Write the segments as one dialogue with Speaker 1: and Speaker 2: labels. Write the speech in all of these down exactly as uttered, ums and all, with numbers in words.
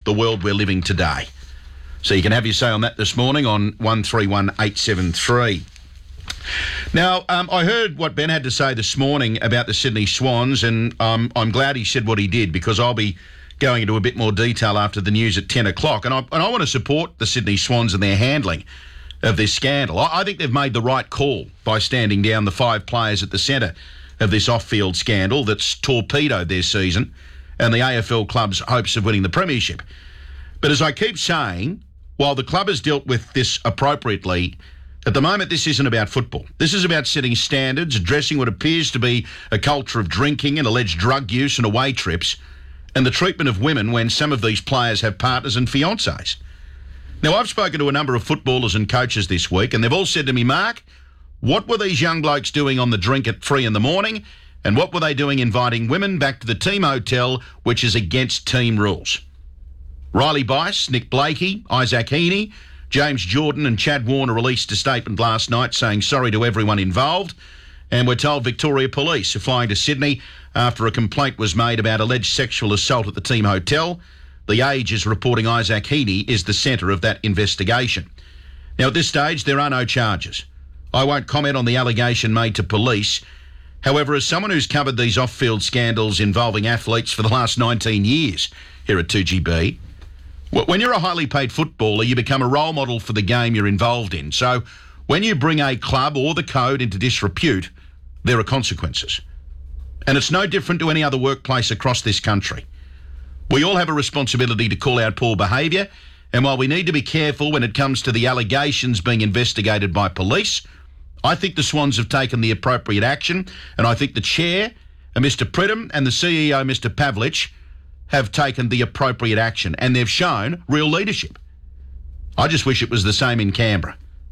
Speaker 1: the world we're living today. So you can have your say on that this morning on one three one eight seven three. Now, um, I heard what Ben had to say this morning about the Sydney Swans, and um, I'm glad he said what he did, because I'll be going into a bit more detail after the news at ten o'clock. And I, and I want to support the Sydney Swans and their handling of this scandal. I, I think they've made the right call by standing down the five players at the centre of this off-field scandal that's torpedoed their season and the A F L club's hopes of winning the premiership. But as I keep saying, while the club has dealt with this appropriately, at the moment this isn't about football. This is about setting standards, addressing what appears to be a culture of drinking and alleged drug use and away trips, and the treatment of women when some of these players have partners and fiancés. Now, I've spoken to a number of footballers and coaches this week, and they've all said to me, Mark, what were these young blokes doing on the drink at three in the morning, and what were they doing inviting women back to the team hotel, which is against team rules? Riley Bice, Nick Blakey, Isaac Heaney, James Jordan and Chad Warner released a statement last night saying sorry to everyone involved, and we're told Victoria Police are flying to Sydney after a complaint was made about alleged sexual assault at the team hotel. The Age is reporting Isaac Heaney is the centre of that investigation. Now, at this stage, there are no charges. I won't comment on the allegation made to police. However, as someone who's covered these off-field scandals involving athletes for the last nineteen years here at two G B, when you're a highly paid footballer, you become a role model for the game you're involved in. So when you bring a club or the code into disrepute, there are consequences. And it's no different to any other workplace across this country. We all have a responsibility to call out poor behaviour, and while we need to be careful when it comes to the allegations being investigated by police, I think the Swans have taken the appropriate action, and I think the chair, Mister Pridham, and the C E O, Mister Pavlich, have taken the appropriate action, and they've shown real leadership. I just wish it was the same in Canberra.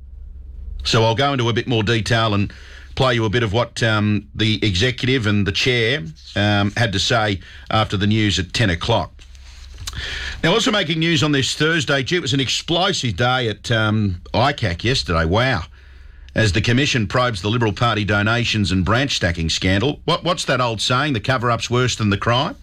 Speaker 1: So I'll go into a bit more detail and play you a bit of what um, the executive and the chair um, had to say after the news at ten o'clock. Now, also making news on this Thursday, gee, it was an explosive day at um, I C A C yesterday. Wow. As the Commission probes the Liberal Party donations and branch stacking scandal. What, what's that old saying? The cover-up's worse than the crime?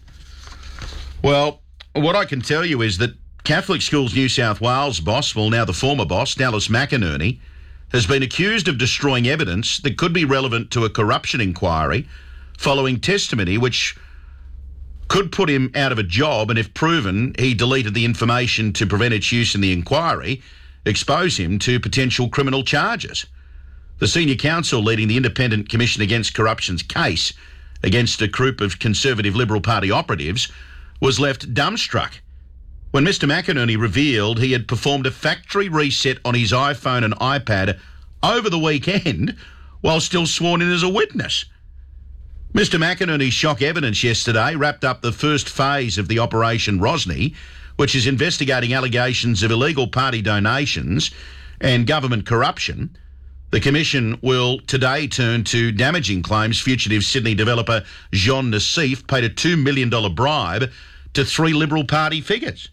Speaker 1: Well, what I can tell you is that Catholic Schools New South Wales boss, well, now the former boss, Dallas McInerney, has been accused of destroying evidence that could be relevant to a corruption inquiry following testimony which could put him out of a job, and if proven, he deleted the information to prevent its use in the inquiry, expose him to potential criminal charges. The senior counsel leading the Independent Commission Against Corruption's case against a group of Conservative Liberal Party operatives was left dumbstruck when Mister McInerney revealed he had performed a factory reset on his iPhone and iPad over the weekend while still sworn in as a witness. Mister McInerney's shock evidence yesterday wrapped up the first phase of the Operation Rosny, which is investigating allegations of illegal party donations and government corruption. The Commission will today turn to damaging claims fugitive Sydney developer Jean Nassif paid a two million dollars bribe to three Liberal Party figures.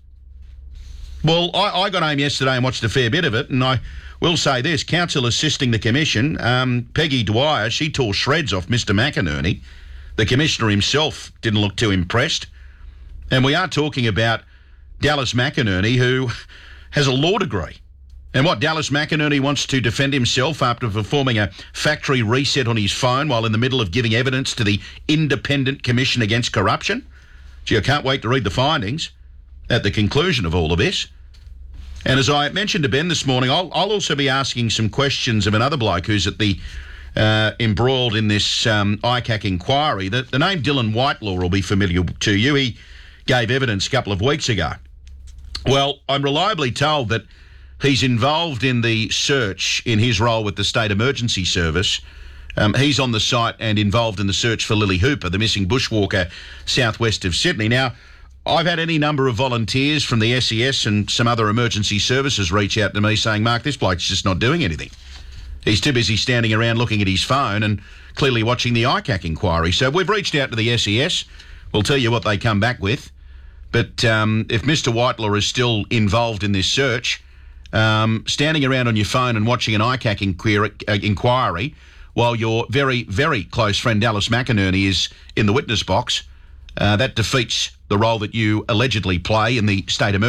Speaker 1: Well, I, I got home yesterday and watched a fair bit of it, and I will say this, counsel assisting the Commission, um, Peggy Dwyer, she tore shreds off Mister McInerney. The Commissioner himself didn't look too impressed. And we are talking about Dallas McInerney, who has a law degree. And what, Dallas McInerney wants to defend himself after performing a factory reset on his phone while in the middle of giving evidence to the Independent Commission Against Corruption? Gee, I can't wait to read the findings at the conclusion of all of this. And as I mentioned to Ben this morning, I'll, I'll also be asking some questions of another bloke who's at the uh, embroiled in this um, I C A C inquiry. The, the name Dylan Whitelaw will be familiar to you. He gave evidence a couple of weeks ago. Well, I'm reliably told that he's involved in the search in his role with the State Emergency Service. Um, he's on the site and involved in the search for Lily Hooper, the missing bushwalker southwest of Sydney. Now, I've had any number of volunteers from the S E S and some other emergency services reach out to me saying, Mark, this bloke's just not doing anything. He's too busy standing around looking at his phone and clearly watching the I C A C inquiry. So we've reached out to the S E S. We'll tell you what they come back with. But um, if Mister Whitelaw is still involved in this search, um, standing around on your phone and watching an I C A C inquiry, uh, inquiry while your very, very close friend Dallas McInerney is in the witness box, uh, that defeats the role that you allegedly play in the state emergency.